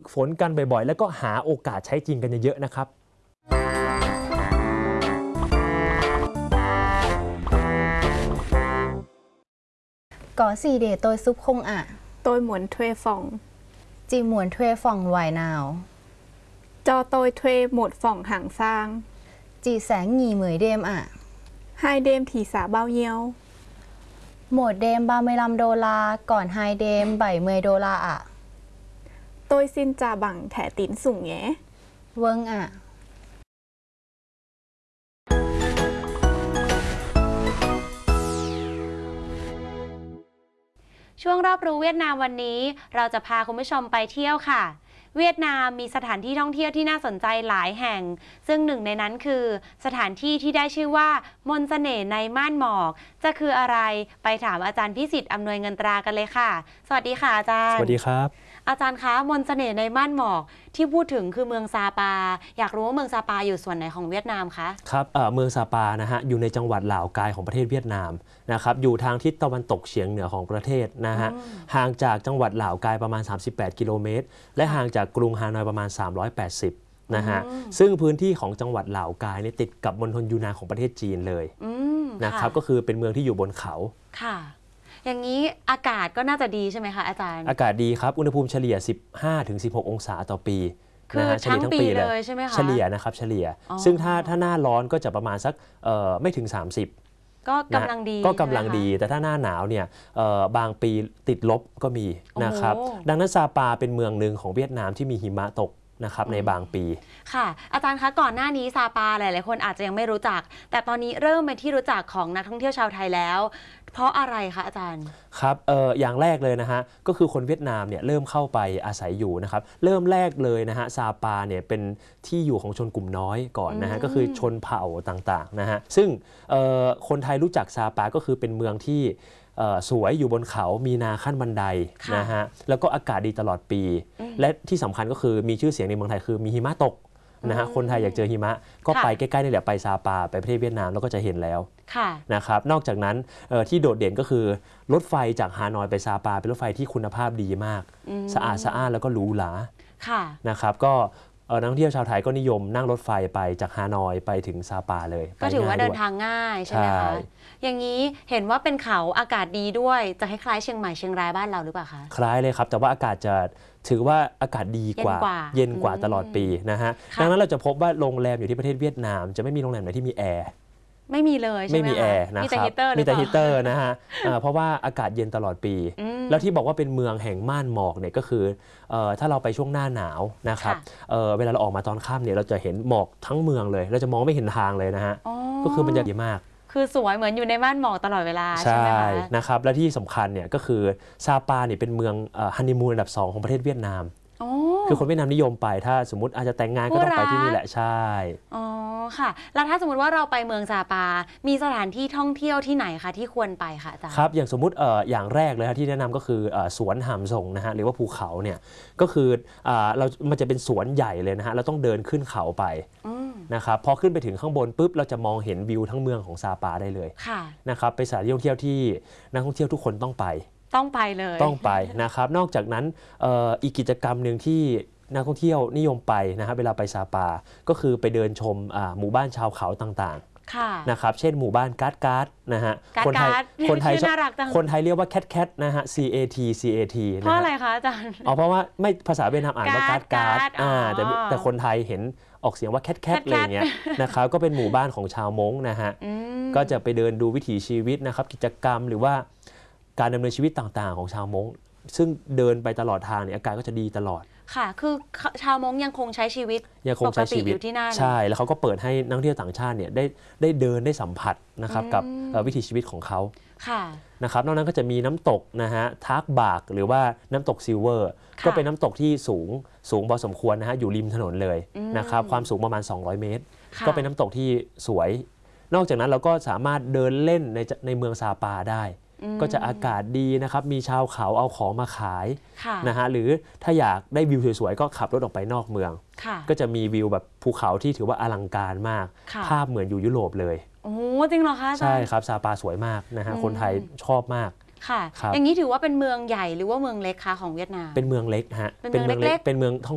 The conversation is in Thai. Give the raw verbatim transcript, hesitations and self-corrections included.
ฝนกันบ่อยๆแล้วก็หาโอกาสใช้จริงกันเยอะๆนะครับก่อสี่เดโดยซุปคงอะโดยหมวนทเวฟองจีหมวนทเวฟองไหวนาวจอโดยทเวหมดฝ่องห่างซางจีแสงหงีเหมยเดมอะไฮเดมถีสาเบาเยียวหมดเดมบาเมลัมโดลาก่อนไฮเดมใบเมยโดลาอะโดยซินจาบังแถตินสุ่งแงเวิงอะช่วงรอบรู้เวียดนามวันนี้เราจะพาคุณผู้ชมไปเที่ยวค่ะเวียดนามมีสถานที่ท่องเที่ยวที่น่าสนใจหลายแห่งซึ่งหนึ่งในนั้นคือสถานที่ที่ได้ชื่อว่ามนต์เสน่ห์ในม่านหมอกจะคืออะไรไปถามอาจารย์พิสิทธิ์อำนวยเงินตรากันเลยค่ะสวัสดีค่ะอาจารย์สวัสดีครับอาจารย์คะมนต์เสน่ห์ในม่านหมอกที่พูดถึงคือเมืองซาปาอยากรู้ว่าเมืองซาปาอยู่ส่วนไหนของเวียดนามคะครับเอ่อเมืองซาปานะฮะอยู่ในจังหวัดหล่าวกายของประเทศเวียดนามนะครับอยู่ทางทิศตะวันตกเฉียงเหนือของประเทศนะฮะห่างจากจังหวัดหล่าวกายประมาณสามสิบแปดกิโลเมตรและห่างจากกรุงฮานอยประมาณสามร้อยแปดสิบนะฮะซึ่งพื้นที่ของจังหวัดหล่าวกายเนี่ยติดกับมณฑลยูนานของประเทศจีนเลยนะครับก็คือเป็นเมืองที่อยู่บนเขาค่ะอย่างนี้อากาศก็น่าจะดีใช่ไหมคะอาจารย์อากาศดีครับอุณหภูมิเฉลี่ย สิบห้าถึงสิบหก องศาต่อปีคือทั้งปีเลยใช่ไหมคะเฉลี่ยนะครับเฉลี่ยซึ่งถ้าถ้าหน้าร้อนก็จะประมาณสักไม่ถึงสามสิบก็กำลังดีก็กำลังดีแต่ถ้าหน้าหนาวเนี่ยบางปีติดลบก็มีนะครับดังนั้นซาปาเป็นเมืองหนึ่งของเวียดนามที่มีหิมะตกนะครับในบางปีค่ะอาจารย์คะก่อนหน้านี้ซาปาหลายๆคนอาจจะยังไม่รู้จักแต่ตอนนี้เริ่มเป็นที่รู้จักของนักท่องเที่ยวชาวไทยแล้วเพราะอะไรคะอาจารย์ครับเอออย่างแรกเลยนะฮะก็คือคนเวียดนามเนี่ยเริ่มเข้าไปอาศัยอยู่นะครับเริ่มแรกเลยนะฮะซาปาเนี่ยเป็นที่อยู่ของชนกลุ่มน้อยก่อนนะฮะก็คือชนเผ่าต่างๆนะฮะซึ่งคนไทยรู้จักซาปาก็คือเป็นเมืองที่สวยอยู่บนเขามีนาขั้นบันไดนะฮะแล้วก็อากาศดีตลอดปีและที่สำคัญก็คือมีชื่อเสียงในเมืองไทยคือมีหิมะตกนะฮะคนไทยอยากเจอหิมะก็ไปใกล้ๆนี่แหละไปซาปาไปประเทศเวียดนามแล้วก็จะเห็นแล้วนะครับนอกจากนั้นที่โดดเด่นก็คือรถไฟจากฮานอยไปซาปาเป็นรถไฟที่คุณภาพดีมากสะอาดสะอ้านแล้วก็หรูหรานะครับก็นักท่องเที่ยวชาวไทยก็นิยมนั่งรถไฟไปจากฮานอยไปถึงซาปาเลยก็ถือว่าเดินทางง่ายใช่ไหมคะอย่างนี้เห็นว่าเป็นเขาอากาศดีด้วยจะคล้ายๆเชียงใหม่เชียงรายบ้านเราหรือเปล่าคะคล้ายเลยครับแต่ว่าอากาศจะถือว่าอากาศดีกว่าเย็นกว่าตลอดปีนะฮะดังนั้นเราจะพบว่าโรงแรมอยู่ที่ประเทศเวียดนามจะไม่มีโรงแรมไหนที่มีแอร์ไม่มีเลยใช่ไหมไม่มีแอร์นะครับมีแต่ฮีเตอร์นะฮะเพราะว่าอากาศเย็นตลอดปีแล้วที่บอกว่าเป็นเมืองแห่งม่านหมอกเนี่ยก็คือถ้าเราไปช่วงหน้าหนาวนะครับเวลาเราออกมาตอนค่ำเนี่ยเราจะเห็นหมอกทั้งเมืองเลยเราจะมองไม่เห็นทางเลยนะฮะก็คือมันจะดีมากคือสวยเหมือนอยู่ในม่านหมอกตลอดเวลาใช่ไหมคะนะครับและที่สำคัญเนี่ยก็คือซาปาเนี่ยเป็นเมืองฮันนีมูนอันดับสองของประเทศเวียดนามคือคนเวียดนามนิยมไปถ้าสมมติอาจจะแต่งงานก็ต้องไปที่นี่แหละใช่อ๋อค่ะแล้วถ้าสมมติว่าเราไปเมืองซาปามีสถานที่ท่องเที่ยวที่ไหนคะที่ควรไปคะอาจารย์ครับอย่างสมมติเอ่ออย่างแรกเลยที่แนะนำก็คือสวนหามส่งนะฮะหรือว่าภูเขาเนี่ยก็คือเรามันจะเป็นสวนใหญ่เลยนะฮะเราต้องเดินขึ้นเขาไปนะครับพอขึ้นไปถึงข้างบนปุ๊บเราจะมองเห็นวิวทั้งเมืองของซาปาได้เลยนะครับเป็นสถานที่ท่องเที่ยวที่นักท่องเที่ยวทุกคนต้องไปต้องไปเลยต้องไปนะครับนอกจากนั้นอีกกิจกรรมหนึ่งที่นักท่องเที่ยวนิยมไปนะครับเวลาไปซาปาก็คือไปเดินชมหมู่บ้านชาวเขาต่างๆนะครับเช่นหมู่บ้านการ์ดการ์ดนะฮะคนไทยคนไทยคนไทยเรียกว่าแคทแคทนะฮะ C A T C A T เพราะอะไรคะอาจารย์อ๋อเพราะว่าไม่ภาษาเวียดนามอ่านว่าการ์ดการ์ดแต่แต่คนไทยเห็นออกเสียงว่าแคทแคทอะไรเงี้ยนะครับก็เป็นหมู่บ้านของชาวม้งนะฮะก็จะไปเดินดูวิถีชีวิตนะครับกิจกรรมหรือว่าการดำเนินชีวิตต่างๆของชาวม้งซึ่งเดินไปตลอดทางเนี่ยอากาศก็จะดีตลอดค่ะคือชาวม้งยังคงใช้ชีวิตยังคงใช้ชีวิตอยู่ที่นั่นใช่แล้วเขาก็เปิดให้นักท่องเที่ยวต่างชาติเนี่ยได้ได้เดินได้สัมผัสนะครับกับวิถีชีวิตของเขาค่ะนะครับนอกนั้นก็จะมีน้ำตกนะฮะทากบากหรือว่าน้ำตกซิลเวอร์ก็เป็นน้ำตกที่สูงสูงพอสมควรนะฮะอยู่ริมถนนเลยนะครับความสูงประมาณสองร้อยเมตรก็เป็นน้ำตกที่สวยนอกจากนั้นเราก็สามารถเดินเล่นในในเมืองซาปาได้ก็จะอากาศดีนะครับมีชาวเขาเอาของมาขายนะฮะหรือถ้าอยากได้วิวสวยๆก็ขับรถออกไปนอกเมืองก็จะมีวิวแบบภูเขาที่ถือว่าอลังการมากภาพเหมือนอยู่ยุโรปเลยโอ้จริงเหรอคะใช่ครับซาปาสวยมากนะฮะคนไทยชอบมากค่ะอย่างนี้ถือว่าเป็นเมืองใหญ่หรือว่าเมืองเล็กคะของเวียดนามเป็นเมืองเล็กฮะเป็นเมืองเล็กเป็นเมืองท่อง